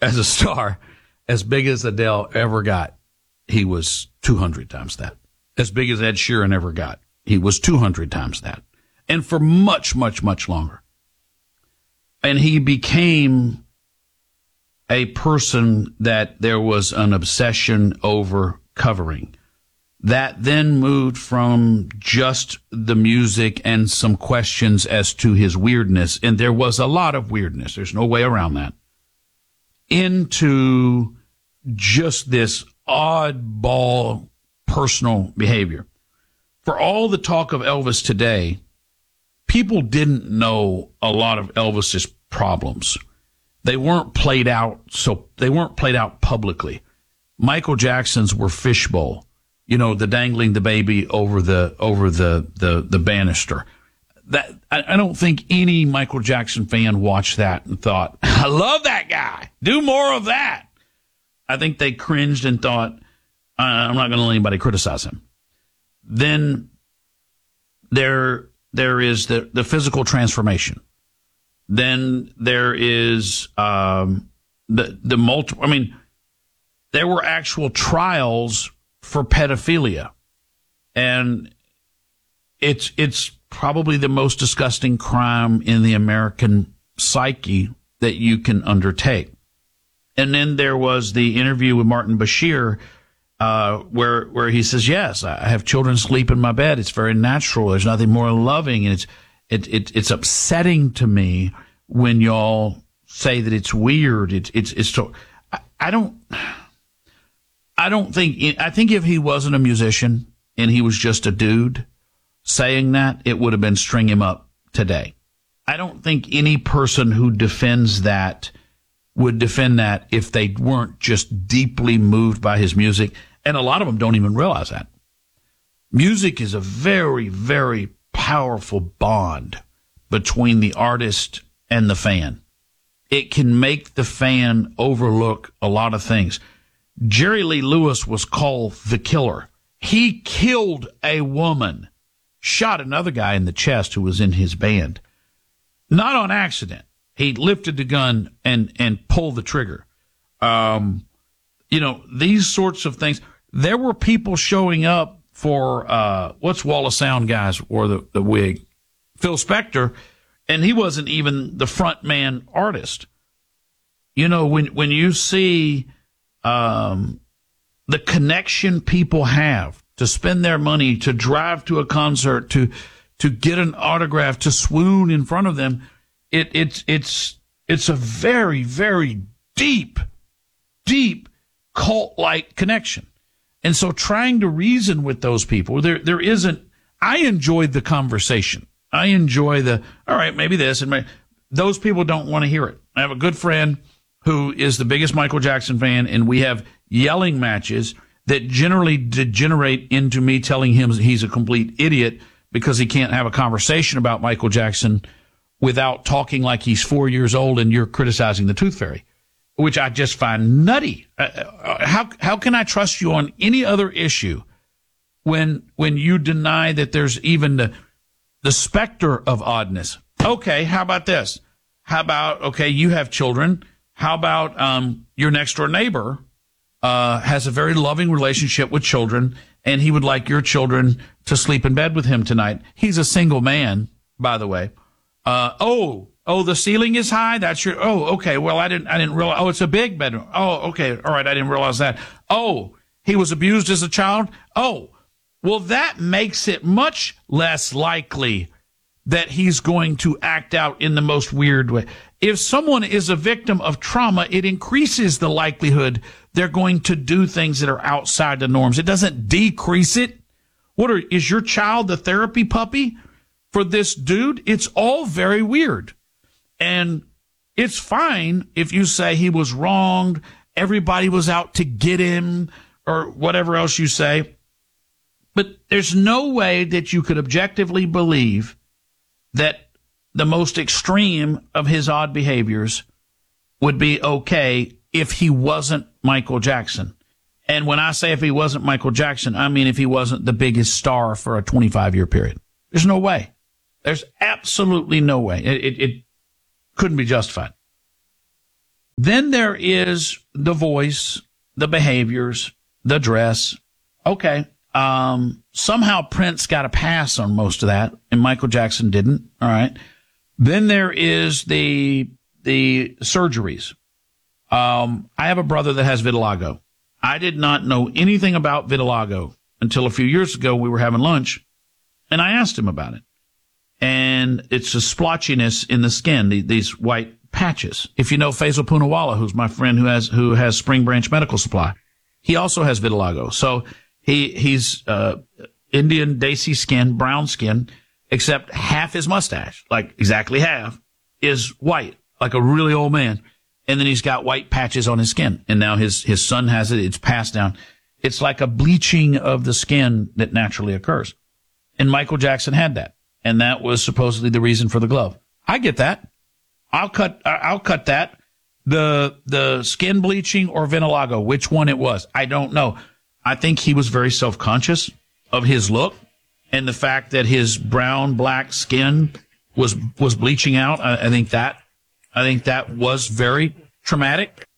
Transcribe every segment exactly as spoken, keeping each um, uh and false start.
as a star, as big as Adele ever got, he was two hundred times that. As big as Ed Sheeran ever got, he was two hundred times that. And for much, much, much longer. And he became a person that there was an obsession over covering. That then moved from just the music and some questions as to his weirdness, and there was a lot of weirdness, there's no way around that, into just this oddball personal behavior. For all the talk of Elvis today, people didn't know a lot of Elvis's problems. They weren't played out, so they weren't played out publicly. Michael Jackson's were fishbowl. You know, the dangling the baby over the over the the, the banister. That I, I don't think any Michael Jackson fan watched that and thought, I love that guy. Do more of that. I think they cringed and thought, I'm not going to let anybody criticize him. Then there there is the, the physical transformation. Then there is um, the the multiple. I mean, there were actual trials for pedophilia, and it's it's probably the most disgusting crime in the American psyche that you can undertake. And then there was the interview with Martin Bashir, uh, where where he says, "Yes, I have children sleep in my bed. It's very natural. There's nothing more loving, and it's it, it it's upsetting to me when y'all say that it's weird. It's it's it's so I, I don't." I don't think, I think if he wasn't a musician and he was just a dude saying that, it would have been string him up today. I don't think any person who defends that would defend that if they weren't just deeply moved by his music. And a lot of them don't even realize that. Music is a very, very powerful bond between the artist and the fan. It can make the fan overlook a lot of things. Jerry Lee Lewis was called the killer. He killed a woman, shot another guy in the chest who was in his band. Not on accident. He lifted the gun and, and pulled the trigger. Um, you know, these sorts of things. There were people showing up for, uh, what's Wall of Sound guys wore the, the wig? Phil Spector, and he wasn't even the front man artist. You know, when, when you see, Um, the connection people have to spend their money, to drive to a concert, to to get an autograph, to swoon in front of them, it, it's it's it's a very, very deep, deep cult-like connection. And so trying to reason with those people, there there isn't, I enjoyed the conversation. I enjoy the, all right, maybe this, and maybe, those people don't want to hear it. I have a good friend who is the biggest Michael Jackson fan, and we have yelling matches that generally degenerate into me telling him he's a complete idiot because he can't have a conversation about Michael Jackson without talking like he's four years old and you're criticizing the Tooth Fairy, which I just find nutty. Uh, how how can I trust you on any other issue when when you deny that there's even the the specter of oddness? Okay, how about this? How about, okay, you have children. How about um, your next door neighbor uh, has a very loving relationship with children, and he would like your children to sleep in bed with him tonight. He's a single man, by the way. Uh, oh, oh, the ceiling is high. That's your. Oh, okay. Well, I didn't. I didn't realize. Oh, it's a big bedroom. Oh, okay. All right. I didn't realize that. Oh, he was abused as a child. Oh, well, that makes it much less likely that he's going to act out in the most weird way. If someone is a victim of trauma, it increases the likelihood they're going to do things that are outside the norms. It doesn't decrease it. What are, is your child the therapy puppy for this dude? It's all very weird. And it's fine if you say he was wronged, everybody was out to get him, or whatever else you say. But there's no way that you could objectively believe that the most extreme of his odd behaviors would be okay if he wasn't Michael Jackson. And when I say if he wasn't Michael Jackson, I mean if he wasn't the biggest star for a twenty-five year period. There's no way. There's absolutely no way. It, it, it couldn't be justified. Then there is the voice, the behaviors, the dress. Okay. Um, somehow Prince got a pass on most of that, and Michael Jackson didn't. All right. Then there is the, the surgeries. Um, I have a brother that has vitiligo. I did not know anything about vitiligo until a few years ago. We were having lunch and I asked him about it. And it's a splotchiness in the skin, the, these white patches. If you know Faisal Poonawalla, who's my friend who has, who has Spring Branch Medical Supply, he also has vitiligo. So he, he's, uh, Indian Desi skin, brown skin, except half his mustache, like exactly half, is white, like a really old man. And then he's got white patches on his skin. And now his, his son has it. It's passed down. It's like a bleaching of the skin that naturally occurs. And Michael Jackson had that. And that was supposedly the reason for the glove. I get that. I'll cut, I'll cut that. The, the skin bleaching or vitiligo, which one it was, I don't know. I think he was very self-conscious of his look and the fact that his brown, black skin was, was bleaching out. I, I think that, I think that was very traumatic.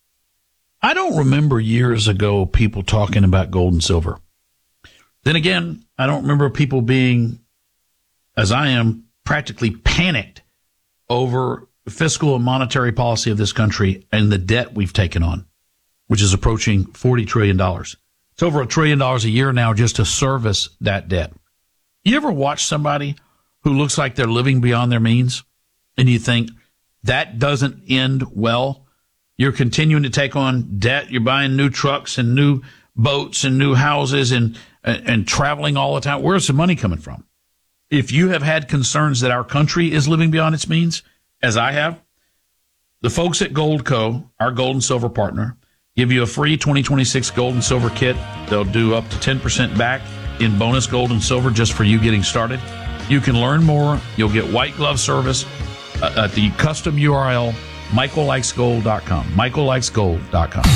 I don't remember years ago people talking about gold and silver. Then again, I don't remember people being, as I am, practically panicked over the fiscal and monetary policy of this country and the debt we've taken on, which is approaching forty trillion dollars. It's over a trillion dollars a year now just to service that debt. You ever watch somebody who looks like they're living beyond their means and you think that doesn't end well? You're continuing to take on debt. You're buying new trucks and new boats and new houses and, and, and traveling all the time. Where's the money coming from? If you have had concerns that our country is living beyond its means, as I have, the folks at Goldco, our gold and silver partner, give you a free twenty twenty-six gold and silver kit. They'll do up to ten percent back in bonus gold and silver just for you getting started. You can learn more. You'll get white glove service uh, at the custom U R L, michael likes gold dot com. michael likes gold dot com.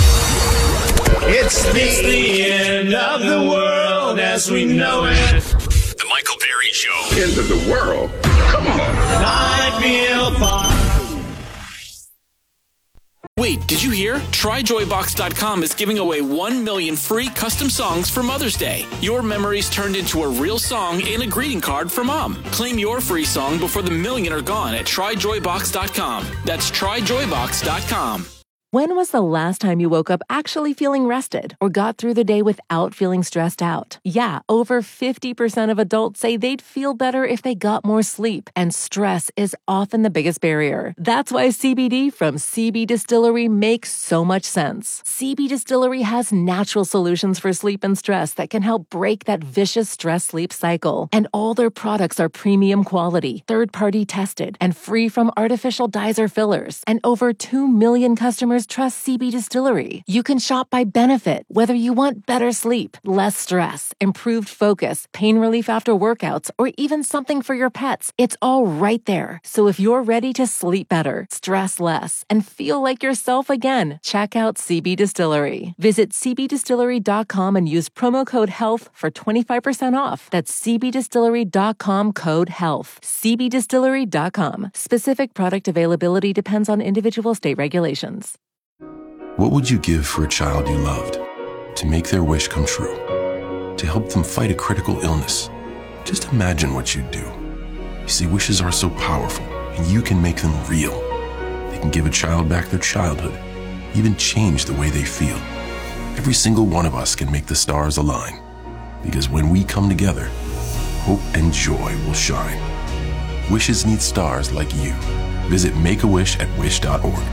It's the, it's the end of the world as we know it. The Michael Berry Show. End of the world? Come on. I feel fine. Wait, did you hear? try joy box dot com is giving away one million free custom songs for Mother's Day. Your memories turned into a real song and a greeting card for Mom. Claim your free song before the million are gone at try joy box dot com. That's try joy box dot com. When was the last time you woke up actually feeling rested or got through the day without feeling stressed out? Yeah, over fifty percent of adults say they'd feel better if they got more sleep, and stress is often the biggest barrier. That's why C B D from C B Distillery makes so much sense. C B Distillery has natural solutions for sleep and stress that can help break that vicious stress-sleep cycle. And all their products are premium quality, third-party tested, and free from artificial dyes or fillers. And over two million customers trust C B Distillery. You can shop by benefit, whether you want better sleep, less stress, improved focus, pain relief after workouts, or even something for your pets. It's all right there. So if you're ready to sleep better, stress less, and feel like yourself again, check out C B Distillery. Visit c b distillery dot com and use promo code HEALTH for twenty-five percent off. That's c b distillery dot com code HEALTH. c b distillery dot com. Specific product availability depends on individual state regulations. What would you give for a child you loved? To make their wish come true? To help them fight a critical illness? Just imagine what you'd do. You see, wishes are so powerful, and you can make them real. They can give a child back their childhood, even change the way they feel. Every single one of us can make the stars align. Because when we come together, hope and joy will shine. Wishes need stars like you. Visit make a wish at wish dot org.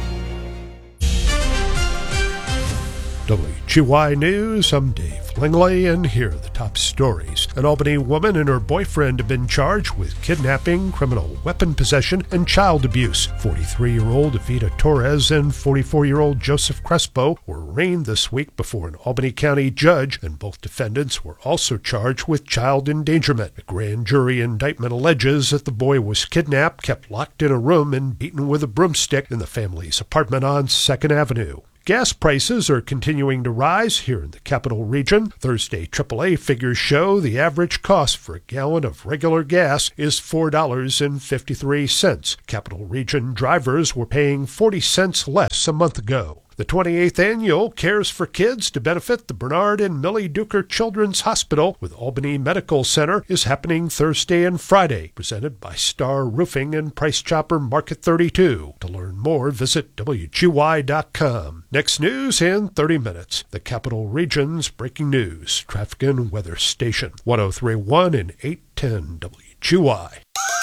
W G Y News, I'm Dave Langley, and here are the top stories. An Albany woman and her boyfriend have been charged with kidnapping, criminal weapon possession, and child abuse. forty-three-year-old Evita Torres and forty-four-year-old Joseph Crespo were arraigned this week before an Albany County judge, and both defendants were also charged with child endangerment. A grand jury indictment alleges that the boy was kidnapped, kept locked in a room, and beaten with a broomstick in the family's apartment on second Avenue. Gas prices are continuing to rise here in the capital region. Thursday triple A figures show the average cost for a gallon of regular gas is four dollars and fifty-three cents. Capital region drivers were paying forty cents less a month ago. The twenty-eighth Annual Cares for Kids to benefit the Bernard and Millie Duker Children's Hospital with Albany Medical Center is happening Thursday and Friday, presented by Star Roofing and Price Chopper Market thirty-two. To learn more, visit W G Y dot com. Next news in thirty minutes. The Capital Region's breaking news, traffic and weather station, one oh three point one and eight ten W G Y.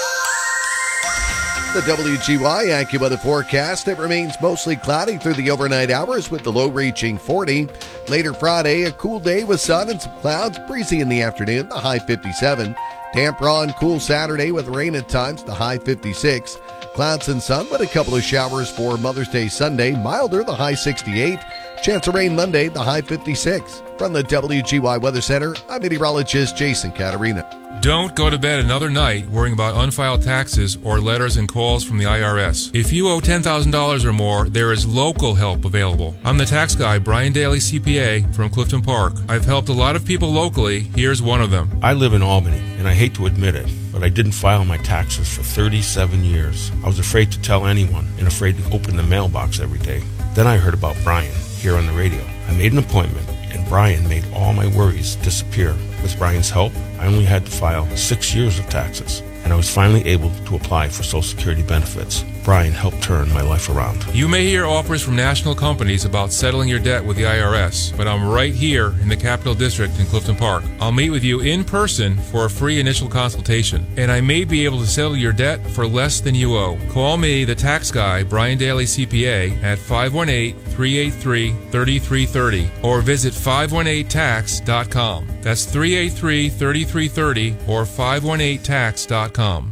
The W G Y AccuWeather forecast, it remains mostly cloudy through the overnight hours with the low reaching forty. Later Friday, a cool day with sun and some clouds, breezy in the afternoon, the high fifty-seven. Damp, raw, and cool Saturday with rain at times, the high fifty-six. Clouds and sun, but a couple of showers for Mother's Day Sunday, milder, the high sixty-eight. Chance of rain Monday, the high fifty-six. From the W G Y Weather Center, I'm meteorologist Jason Catarina. Don't go to bed another night worrying about unfiled taxes or letters and calls from the I R S. If you owe ten thousand dollars or more, there is local help available. I'm the tax guy, Brian Daly, C P A, from Clifton Park. I've helped a lot of people locally. Here's one of them. I live in Albany, and I hate to admit it, but I didn't file my taxes for thirty-seven years. I was afraid to tell anyone and afraid to open the mailbox every day. Then I heard about Brian here on the radio. I made an appointment, and Brian made all my worries disappear. With Brian's help, I only had to file six years of taxes, and I was finally able to apply for Social Security benefits. Brian helped turn my life around. You may hear offers from national companies about settling your debt with the I R S, but I'm right here in the Capital District in Clifton Park. I'll meet with you in person for a free initial consultation, and I may be able to settle your debt for less than you owe. Call me, the tax guy, Brian Daly, C P A, at five one eight, three eight three, three three three zero or visit five one eight tax dot com. That's three eight three, three three three zero or five one eight tax dot com.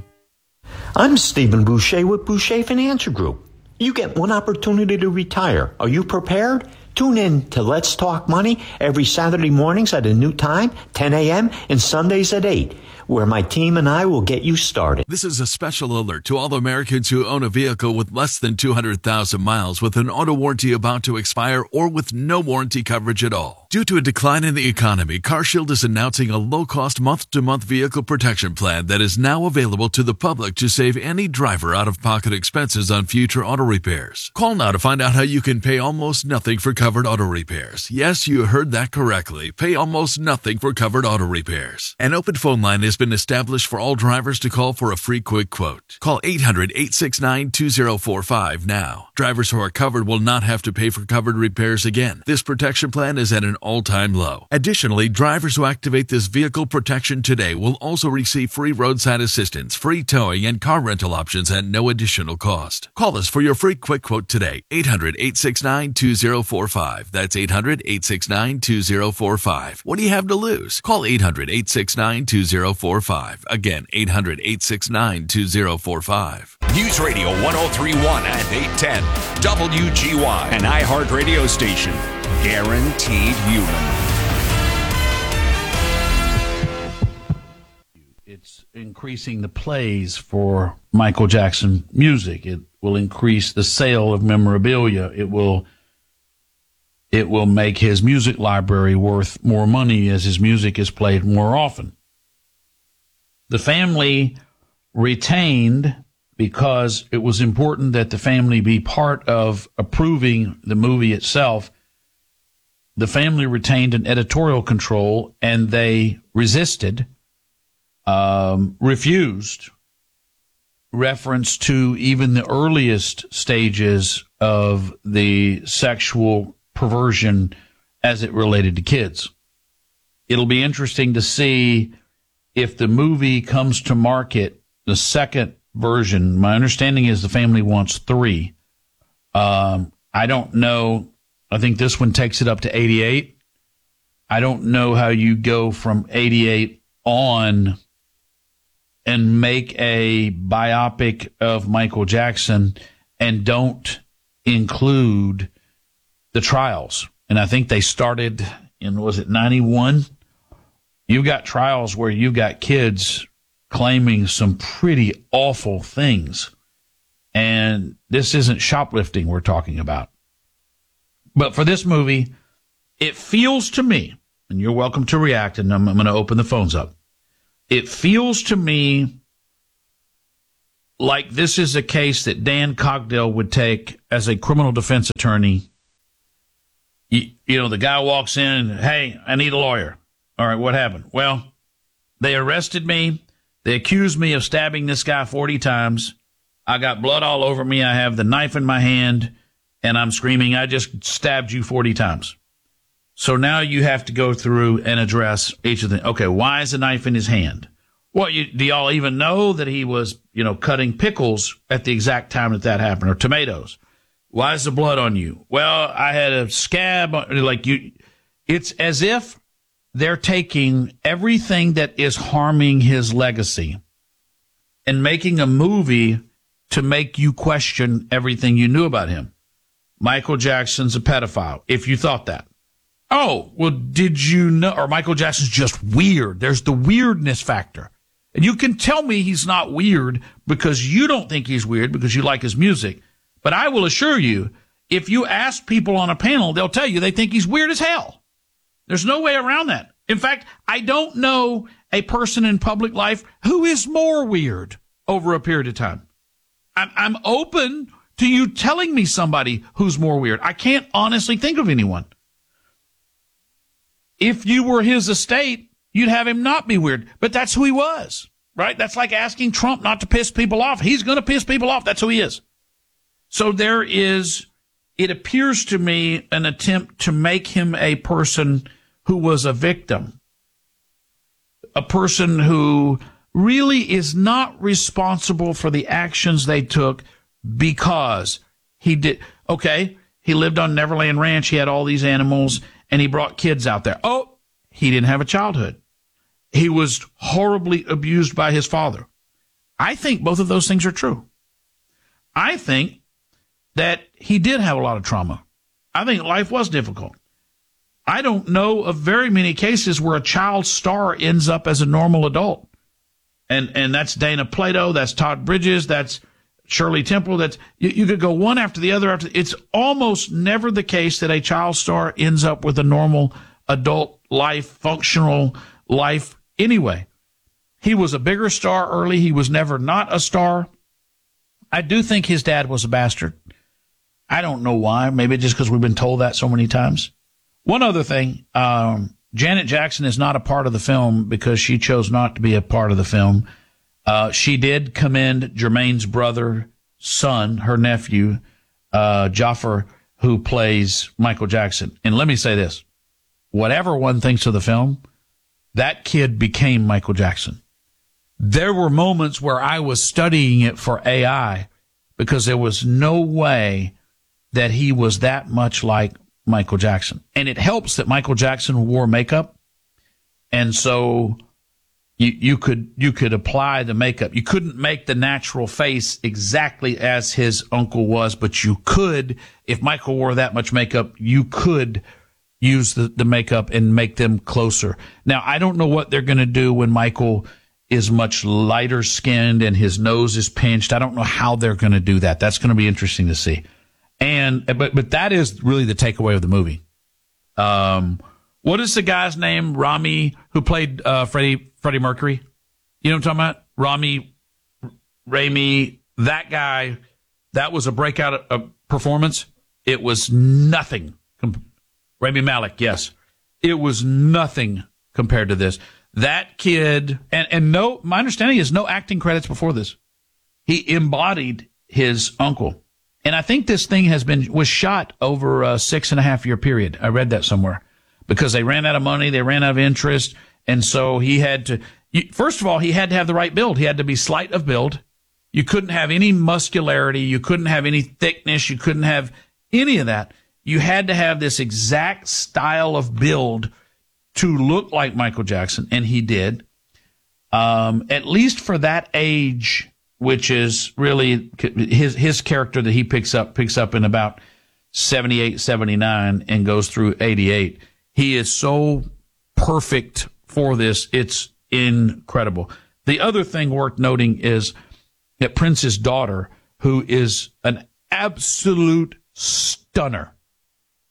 I'm Stephen Boucher with Boucher Financial Group. You get one opportunity to retire. Are you prepared? Tune in to Let's Talk Money every Saturday mornings at a new time, ten a.m., and Sundays at eight, where my team and I will get you started. This is a special alert to all Americans who own a vehicle with less than two hundred thousand miles with an auto warranty about to expire or with no warranty coverage at all. Due to a decline in the economy, CarShield is announcing a low-cost month-to-month vehicle protection plan that is now available to the public to save any driver out-of-pocket expenses on future auto repairs. Call now to find out how you can pay almost nothing for covered auto repairs. Yes, you heard that correctly. Pay almost nothing for covered auto repairs. An open phone line has been established for all drivers to call for a free quick quote. Call eight hundred, eight six nine, two zero four five now. Drivers who are covered will not have to pay for covered repairs again. This protection plan is at an all-time low. Additionally, drivers who activate this vehicle protection today will also receive free roadside assistance, free towing, and car rental options at no additional cost. Call us for your free quick quote today. eight hundred, eight six nine, two zero four five. That's eight hundred, eight six nine, two zero four five. What do you have to lose? Call eight hundred, eight six nine, two zero four five. Again, eight hundred, eight six nine, two zero four five. News Radio one oh three point one and eight ten. W G Y, an iHeart radio station. Guaranteed human. It's increasing the plays for Michael Jackson music. It will increase the sale of memorabilia. It will it will make his music library worth more money as his music is played more often. The family retained, because it was important that the family be part of approving the movie itself, the family retained an editorial control, and they resisted, um, refused reference to even the earliest stages of the sexual perversion as it related to kids. It'll be interesting to see if the movie comes to market, the second version. My understanding is the family wants three. Um, I don't know. I think this one takes it up to eighty-eight. I don't know how you go from eighty-eight on and make a biopic of Michael Jackson and don't include the trials. And I think they started in, was it ninety-one? You've got trials where you've got kids claiming some pretty awful things. And this isn't shoplifting we're talking about. But for this movie, it feels to me, and you're welcome to react, and I'm, I'm going to open the phones up. It feels to me like this is a case that Dan Cogdell would take as a criminal defense attorney. You, you know, the guy walks in, hey, I need a lawyer. All right, what happened? Well, they arrested me. They accused me of stabbing this guy forty times. I got blood all over me. I have the knife in my hand, and I'm screaming, I just stabbed you forty times. So now you have to go through and address each of them. Okay, why is the knife in his hand? Well, you, do y'all even know that he was, you know, cutting pickles at the exact time that that happened, or tomatoes? Why is the blood on you? Well, I had a scab. Like you, it's as if they're taking everything that is harming his legacy and making a movie to make you question everything you knew about him. Michael Jackson's a pedophile, if you thought that. Oh, well, did you know? Or Michael Jackson's just weird. There's the weirdness factor. And you can tell me he's not weird because you don't think he's weird because you like his music. But I will assure you, if you ask people on a panel, they'll tell you they think he's weird as hell. There's no way around that. In fact, I don't know a person in public life who is more weird over a period of time. I'm, I'm open to you telling me somebody who's more weird. I can't honestly think of anyone. If you were his estate, you'd have him not be weird. But that's who he was, right? That's like asking Trump not to piss people off. He's going to piss people off. That's who he is. So there is, it appears to me, an attempt to make him a person who was a victim, a person who really is not responsible for the actions they took because he did. Okay, he lived on Neverland Ranch. He had all these animals, and he brought kids out there. Oh, he didn't have a childhood. He was horribly abused by his father. I think both of those things are true. I think that he did have a lot of trauma. I think life was difficult. I don't know of very many cases where a child star ends up as a normal adult. And and that's Dana Plato, that's Todd Bridges, that's Shirley Temple. That's you, you could go one after the other. After it's almost never the case that a child star ends up with a normal adult life, functional life anyway. He was a bigger star early. He was never not a star. I do think his dad was a bastard. I don't know why. Maybe just because we've been told that so many times. One other thing, um, Janet Jackson is not a part of the film because she chose not to be a part of the film. Uh, she did commend Jermaine's brother, son, her nephew, uh, Jafar, who plays Michael Jackson. And let me say this. Whatever one thinks of the film, that kid became Michael Jackson. There were moments where I was studying it for A I because there was no way that he was that much like Michael Jackson. And it helps that Michael Jackson wore makeup. And so you, you could, you could apply the makeup. You couldn't make the natural face exactly as his uncle was, but you could, if Michael wore that much makeup, you could use the, the makeup and make them closer. Now, I don't know what they're going to do when Michael is much lighter skinned and his nose is pinched. I don't know how they're going to do that. That's going to be interesting to see. And, but, but that is really the takeaway of the movie. Um, what is the guy's name? Rami, who played, uh, Freddie, Freddie Mercury. You know what I'm talking about? Rami, Rami, that guy, that was a breakout uh, performance. It was nothing. Rami Malek, yes. It was nothing compared to this. That kid, and, and no, my understanding is no acting credits before this. He embodied his uncle. And I think this thing has been, was shot over a six and a half year period. I read that somewhere because they ran out of money. They ran out of interest. And so he had to, first of all, he had to have the right build. He had to be slight of build. You couldn't have any muscularity. You couldn't have any thickness. You couldn't have any of that. You had to have this exact style of build to look like Michael Jackson. And he did. Um, at least for that age, which is really his his character that he picks up picks up in about seventy-eight, seventy-nine and goes through eighty-eight. He is so perfect for this. It's incredible. The other thing worth noting is that Prince's daughter, who is an absolute stunner,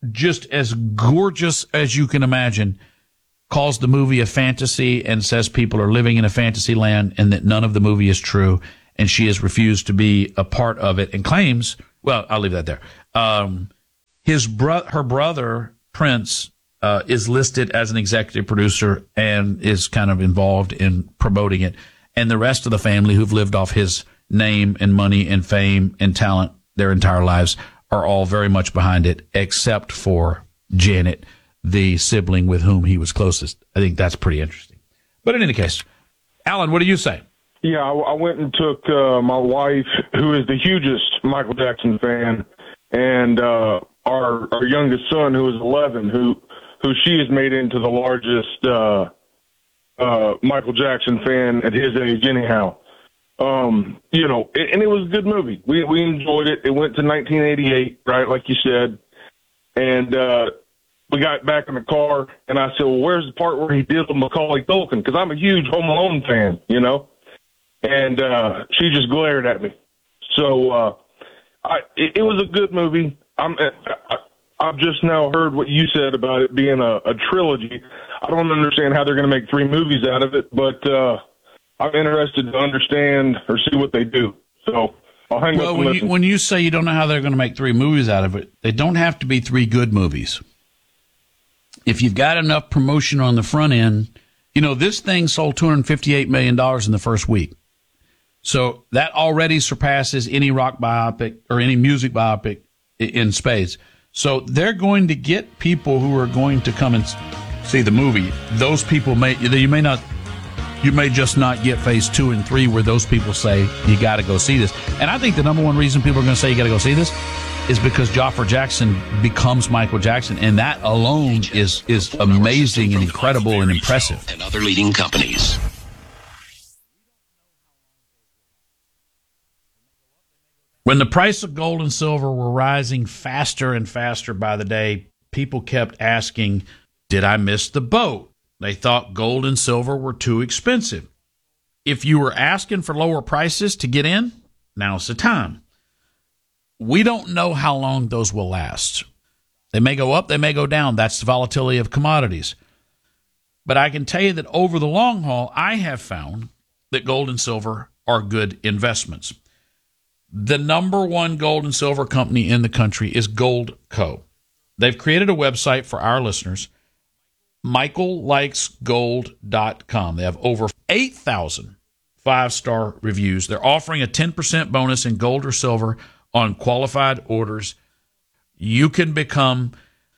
just as gorgeous as you can imagine, calls the movie a fantasy and says people are living in a fantasy land and that none of the movie is true, and she has refused to be a part of it and claims, well, I'll leave that there. Um, his bro- her brother, Prince, uh, is listed as an executive producer and is kind of involved in promoting it. And the rest of the family who've lived off his name and money and fame and talent their entire lives are all very much behind it, except for Janet, the sibling with whom he was closest. I think that's pretty interesting. But in any case, Alan, what do you say? Yeah, I, I went and took uh, my wife, who is the hugest Michael Jackson fan, and uh, our our youngest son, who is eleven, who who she has made into the largest uh, uh, Michael Jackson fan at his age, anyhow. Um, you know, it, and it was a good movie. We we enjoyed it. It went to nineteen eighty-eight, right, like you said, and uh, we got back in the car, and I said, "Well, where's the part where he did with Macaulay Culkin?" Because I'm a huge Home Alone fan, you know. And uh, she just glared at me. So uh, I, it, it was a good movie. I'm, I, I've just now heard what you said about it being a, a trilogy. I don't understand how they're going to make three movies out of it, but uh, I'm interested to understand or see what they do. So I'll hang well, up and when listen. you, when you say you don't know how they're going to make three movies out of it, they don't have to be three good movies. If you've got enough promotion on the front end, you know, this thing sold two hundred fifty-eight million dollars in the first week. So that already surpasses any rock biopic or any music biopic in spades. So they're going to get people who are going to come and see the movie. Those people may, you may not, you may just not get phase two and three where those people say, you got to go see this. And I think the number one reason people are going to say you got to go see this is because Joffrey Jackson becomes Michael Jackson. And that alone is, is amazing and incredible and impressive. And other leading companies. When the price of gold and silver were rising faster and faster by the day, people kept asking, did I miss the boat? They thought gold and silver were too expensive. If you were asking for lower prices to get in, now's the time. We don't know how long those will last. They may go up, they may go down. That's the volatility of commodities. But I can tell you that over the long haul, I have found that gold and silver are good investments. The number one gold and silver company in the country is Gold Co. They've created a website for our listeners, michael likes gold dot com. They have over eight thousand five-star reviews. They're offering a ten percent bonus in gold or silver on qualified orders. You can become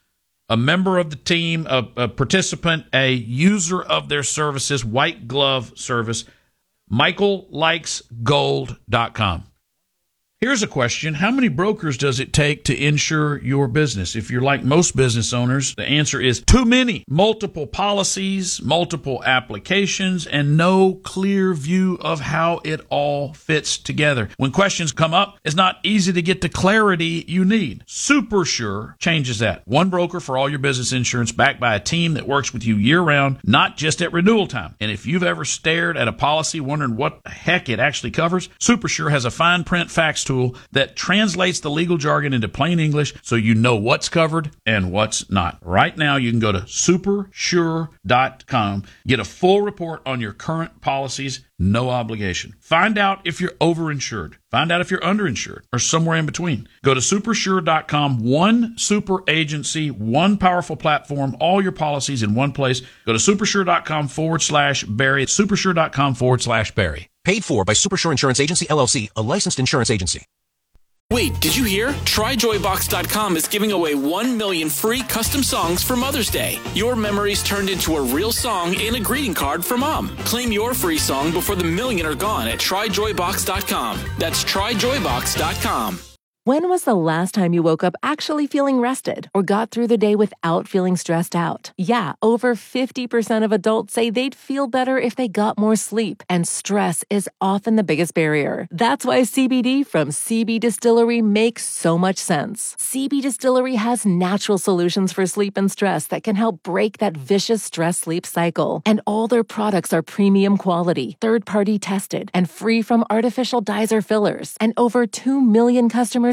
a member of the team, a, a participant, a user of their services, white glove service, michael likes gold dot com. Here's a question. How many brokers does it take to insure your business? If you're like most business owners, the answer is too many. Multiple policies, multiple applications, and no clear view of how it all fits together. When questions come up, it's not easy to get the clarity you need. SuperSure changes that. One broker for all your business insurance backed by a team that works with you year-round, not just at renewal time. And if you've ever stared at a policy wondering what the heck it actually covers, SuperSure has a fine print fax tool that translates the legal jargon into plain English so you know what's covered and what's not. Right now, you can go to super sure dot com, get a full report on your current policies, no obligation. Find out if you're overinsured. Find out if you're underinsured or somewhere in between. Go to super sure dot com, one super agency, one powerful platform, all your policies in one place. Go to supersure.com forward slash Barry. Supersure.com forward slash Barry. Paid for by Supersure Insurance Agency, L L C, a licensed insurance agency. Wait, did you hear? try joy box dot com is giving away one million free custom songs for Mother's Day. Your memories turned into a real song and a greeting card for Mom. Claim your free song before the million are gone at try joy box dot com. That's try joy box dot com. When was the last time you woke up actually feeling rested or got through the day without feeling stressed out? Yeah, over fifty percent of adults say they'd feel better if they got more sleep, and stress is often the biggest barrier. That's why C B D from C B Distillery makes so much sense. C B Distillery has natural solutions for sleep and stress that can help break that vicious stress-sleep cycle. And all their products are premium quality, third-party tested, and free from artificial dyes or fillers. And over two million customers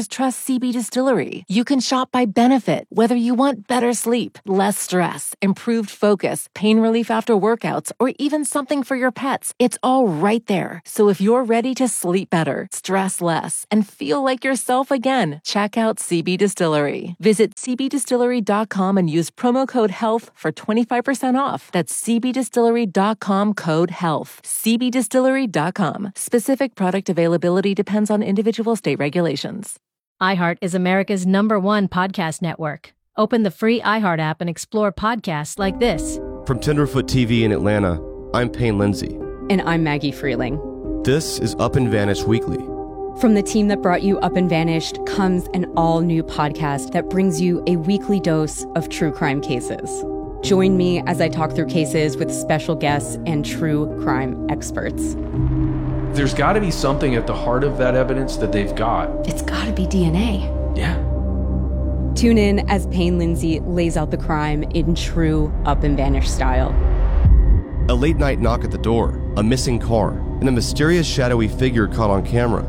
customers trust C B Distillery. You can shop by benefit, whether you want better sleep, less stress, improved focus, pain relief after workouts, or even something for your pets. It's all right there. So if you're ready to sleep better, stress less, and feel like yourself again, check out C B Distillery. Visit c b distillery dot com and use promo code HEALTH for twenty-five percent off. That's c b distillery dot com code HEALTH. c b distillery dot com. Specific product availability depends on individual state regulations. iHeart is America's number one podcast network. Open the free iHeart app and explore podcasts like this. From Tenderfoot T V in Atlanta, I'm Payne Lindsay. And I'm Maggie Freeling. This is Up and Vanished Weekly. From the team that brought you Up and Vanished comes an all-new podcast that brings you a weekly dose of true crime cases. Join me as I talk through cases with special guests and true crime experts. There's got to be something at the heart of that evidence that they've got. It's got to be D N A. Yeah. Tune in as Payne Lindsay lays out the crime in true Up and Vanished style. A late-night knock at the door, a missing car, and a mysterious shadowy figure caught on camera.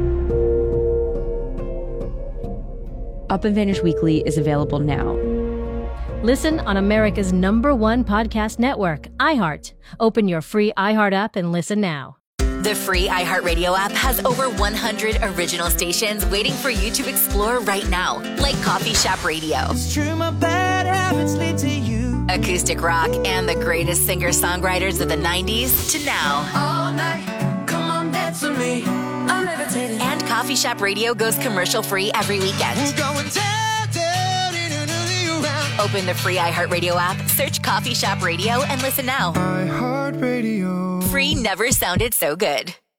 Up and Vanished Weekly is available now. Listen on America's number one podcast network, iHeart. Open your free iHeart app and listen now. The free iHeartRadio app has over one hundred original stations waiting for you to explore right now, like Coffee Shop Radio, It's true, my bad habits lead to you. acoustic rock, and the greatest singer-songwriters of the nineties to now. All night, come on, dance with me. I'm levitating. And Coffee Shop Radio goes commercial-free every weekend. We're going down, down, in and around. Open the free iHeartRadio app, search Coffee Shop Radio, and listen now. iHeartRadio. Free never sounded so good.